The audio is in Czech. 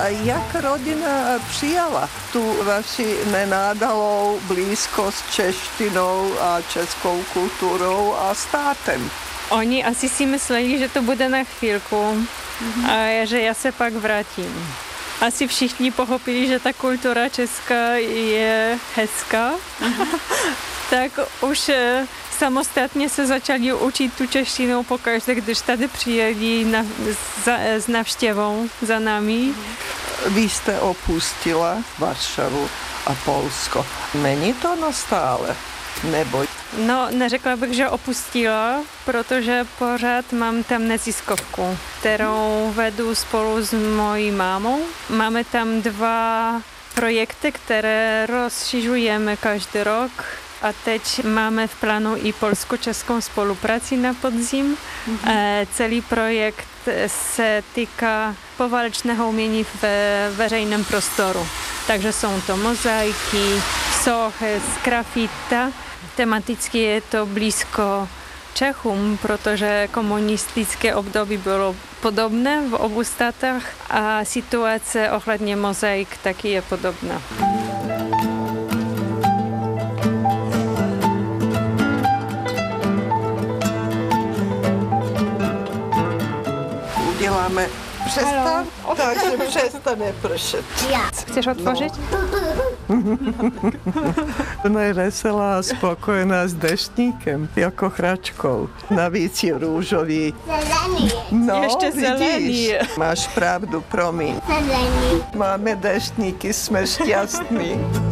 A jak rodina přijala tu vaši nenádalou blízkost češtinou a českou kulturou a státem? Oni asi si mysleli, že to bude na chvíľku a že ja sa pak vrátím. Asi všichni pochopili, že ta kultura česká je hezká. Tak už samostatně se začali učit tu češtinu pokaždé, když tady přijeli s navštěvou za nami. Vy jste opustila Varšavu a Polsko. Není to nastále? Nebo... No, neřekla bych, že opustila, protože pořád mám tam neziskovku, kterou vedu spolu s mojí mámou. Máme tam 2 projekty, které rozšiřujeme každý rok. A teď máme v plánu i polsko-českou spolupráci na podzim. Celý projekt se týká poválečného umění v veřejném prostoru. Takže jsou to mozaiky, sochy, sgrafita. Tematicky je to blízko Čechům, protože komunistické období bylo podobné v obou státech a situace ohledně mozaik taky je podobná. Uděláme přestávku, takže přestane pršet. Chceš otvořit? Ona je veselá a spokojená s deštníkem, jako hračkou. Navíc je růžový. Zelený. No, Ještě zelený. Vidíš, máš pravdu, promiň. Zelený. Máme deštníky, jsme šťastní.